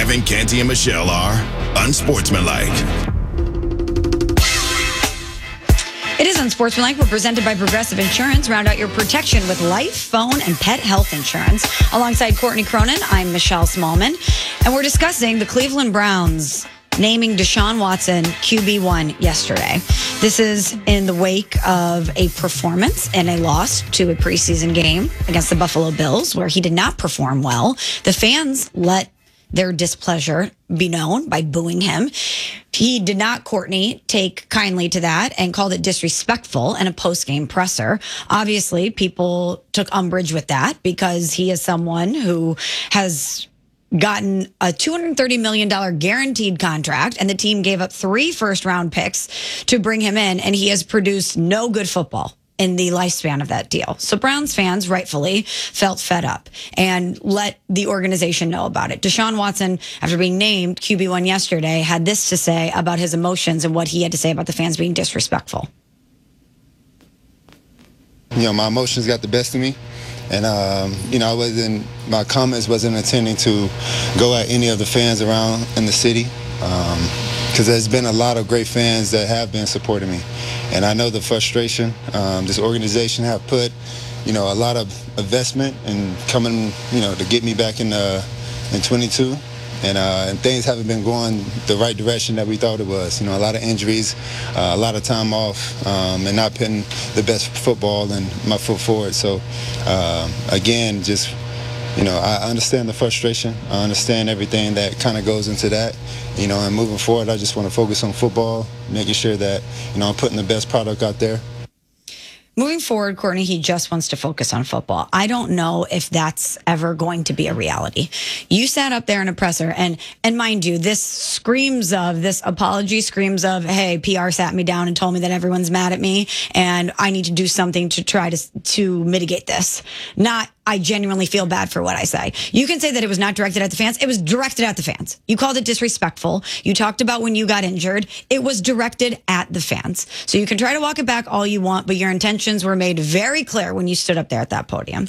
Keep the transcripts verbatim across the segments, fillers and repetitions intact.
Kevin, Canty, and Michelle are unsportsmanlike. It is Unsportsmanlike. We're presented by Progressive Insurance. Round out your protection with life, phone, and pet health insurance. Alongside Courtney Cronin, I'm Michelle Smallman. And we're discussing the Cleveland Browns naming Deshaun Watson Q B one yesterday. This is in the wake of a performance and a loss to a preseason game against the Buffalo Bills, where he did not perform well. The fans let their displeasure be known by booing him. He did not, Courtney, take kindly to that and called it disrespectful in a post-game presser. Obviously, people took umbrage with that because he is someone who has gotten a two hundred thirty million dollars guaranteed contract, and the team gave up three first-round picks to bring him in, and he has produced no good football in the lifespan of that deal. So Browns fans rightfully felt fed up and let the organization know about it. Deshaun Watson, after being named Q B one yesterday, had this to say about his emotions and what he had to say about the fans being disrespectful. You know, my emotions got the best of me. And, um, you know, I wasn't, my comments wasn't intending to go at any of the fans around in the city. Um, because there's been a lot of great fans that have been supporting me. And I know the frustration um, this organization have put, you know, a lot of investment in coming, you know, to get me back in uh, in twenty-two. And, uh, and things haven't been going the right direction that we thought it was. You know, a lot of injuries, uh, a lot of time off, um, and not putting the best football and my foot forward. So, uh, again, just, you know, I understand the frustration. I understand everything that kind of goes into that. You know, and moving forward, I just want to focus on football, making sure that, you know, I'm putting the best product out there. Moving forward, Courtney, he just wants to focus on football. I don't know if that's ever going to be a reality. You sat up there in a presser, and and mind you, this screams of, this apology screams of, hey, P R sat me down and told me that everyone's mad at me, and I need to do something to try to, to mitigate this. Not, I genuinely feel bad for what I say. You can say that it was not directed at the fans. It was directed at the fans. You called it disrespectful. You talked about when you got injured. It was directed at the fans. So you can try to walk it back all you want, but your intentions were made very clear when you stood up there at that podium.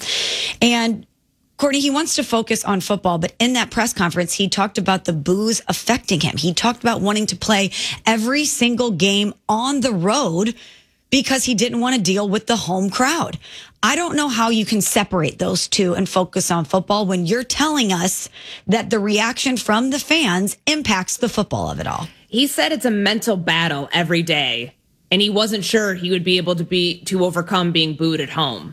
And Courtney, he wants to focus on football, but in that press conference, he talked about the boos affecting him. He talked about wanting to play every single game on the road because he didn't want to deal with the home crowd. I don't know how you can separate those two and focus on football when you're telling us that the reaction from the fans impacts the football of it all. He said it's a mental battle every day, and he wasn't sure he would be able to be to overcome being booed at home.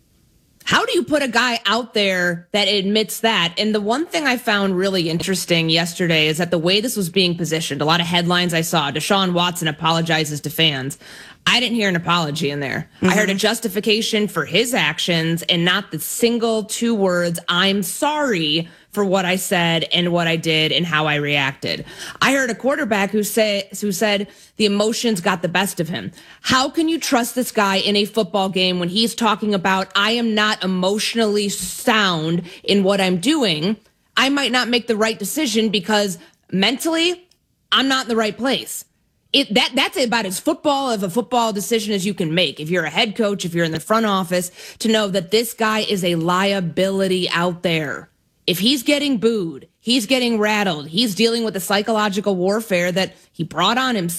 How do you put a guy out there that admits that? And the one thing I found really interesting yesterday is that the way this was being positioned, a lot of headlines I saw, Deshaun Watson apologizes to fans. I didn't hear an apology in there. Mm-hmm. I heard a justification for his actions and not the single two words, I'm sorry for what I said and what I did and how I reacted. I heard a quarterback who say, who said the emotions got the best of him. How can you trust this guy in a football game when he's talking about, I am not emotionally sound in what I'm doing? I might not make the right decision because mentally I'm not in the right place. It, that that's about as football of a football decision as you can make. If you're a head coach, if you're in the front office, to know that this guy is a liability out there. If he's getting booed, he's getting rattled, he's dealing with the psychological warfare that he brought on himself.